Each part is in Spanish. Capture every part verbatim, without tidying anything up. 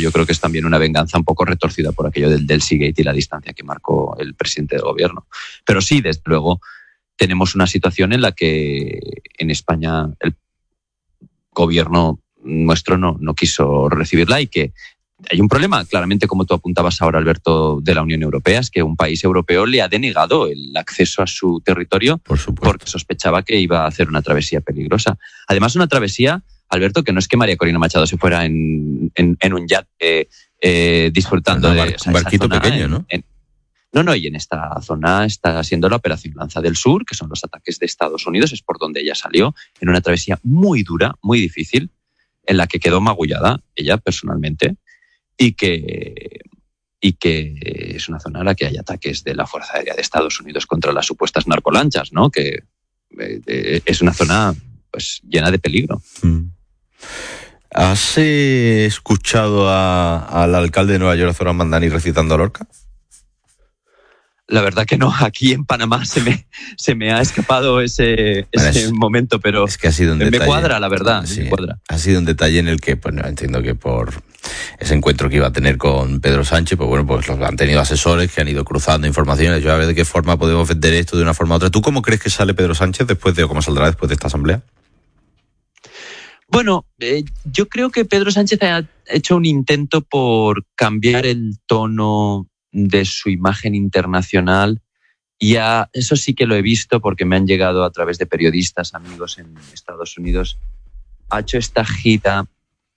yo creo que es también una venganza un poco retorcida por aquello del, del Seagate y la distancia que marcó el presidente del gobierno. Pero sí, desde luego, tenemos una situación en la que en España el gobierno nuestro no, no quiso recibirla y que hay un problema, claramente, como tú apuntabas ahora, Alberto, de la Unión Europea, es que un país europeo le ha denegado el acceso a su territorio Por supuesto. porque sospechaba que iba a hacer una travesía peligrosa. Además, una travesía, Alberto, que no es que María Corina Machado se fuera en, en, en un yate eh, disfrutando Bueno, de... bar, O sea, un barquito pequeño, en, ¿no? En, no, no, y en esta zona está siendo la Operación Lanza del Sur, que son los ataques de Estados Unidos, es por donde ella salió, en una travesía muy dura, muy difícil, en la que quedó magullada, ella personalmente, y que, y que es una zona en la que hay ataques de la Fuerza Aérea de Estados Unidos contra las supuestas narcolanchas, ¿no? Que eh, es una zona pues llena de peligro. ¿Has eh, escuchado a, al alcalde de Nueva York, Zoran Mandani, recitando a Lorca? La verdad que no, aquí en Panamá se me, se me ha escapado ese, bueno, ese es, momento, pero es que ha sido un me detalle, cuadra, la verdad, sí, me cuadra. Ha sido un detalle en el que, pues no, entiendo que por ese encuentro que iba a tener con Pedro Sánchez, pues bueno, pues los han tenido asesores que han ido cruzando informaciones, yo a ver de qué forma podemos vender esto de una forma u otra. ¿Tú cómo crees que sale Pedro Sánchez después de, o cómo saldrá después de esta asamblea? Bueno, eh, yo creo que Pedro Sánchez ha hecho un intento por cambiar el tono de su imagen internacional. Y a, eso sí que lo he visto porque me han llegado a través de periodistas, amigos en Estados Unidos. Ha hecho esta gira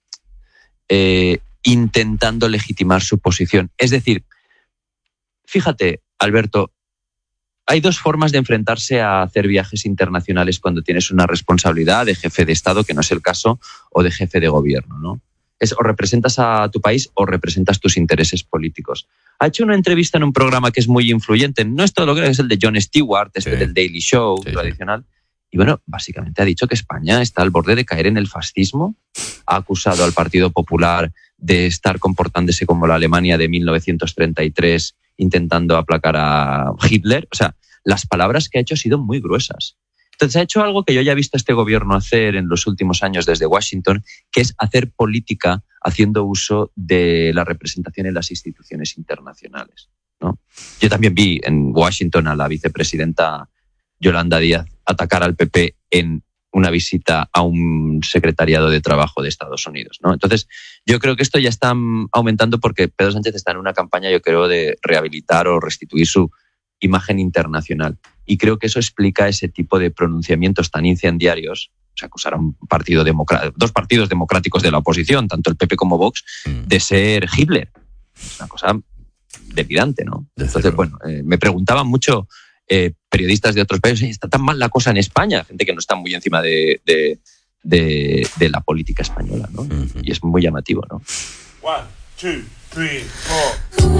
eh, intentando legitimar su posición. Es decir, fíjate, Alberto, hay dos formas de enfrentarse a hacer viajes internacionales cuando tienes una responsabilidad de jefe de Estado, que no es el caso, o de jefe de gobierno, ¿no? Es o representas a tu país o representas tus intereses políticos. Ha hecho una entrevista en un programa que es muy influyente, no es todo lo que es el de Jon Stewart, este sí. del Daily Show sí, tradicional, sí. Y bueno, básicamente ha dicho que España está al borde de caer en el fascismo, ha acusado al Partido Popular de estar comportándose como la Alemania de mil novecientos treinta y tres, intentando aplacar a Hitler. O sea, las palabras que ha hecho han sido muy gruesas. Entonces ha hecho algo que yo ya he visto a este gobierno hacer en los últimos años desde Washington, que es hacer política haciendo uso de la representación en las instituciones internacionales, ¿no? Yo también vi en Washington a la vicepresidenta Yolanda Díaz atacar al P P en una visita a un secretariado de trabajo de Estados Unidos, ¿no? Entonces, yo creo que esto ya está aumentando porque Pedro Sánchez está en una campaña, yo creo, de rehabilitar o restituir su imagen internacional. Y creo que eso explica ese tipo de pronunciamientos tan incendiarios, o sea, acusar a un partido democrático, dos partidos democráticos de la oposición, tanto el P P como Vox, mm. de ser Hitler. Es una cosa delirante, ¿no? Entonces, bueno, eh, me preguntaban mucho eh, periodistas de otros países, ¿está tan mal la cosa en España? Gente que no está muy encima de, de, de, de la política española, ¿no? Mm-hmm. Y es muy llamativo, ¿no? One, two, three, four.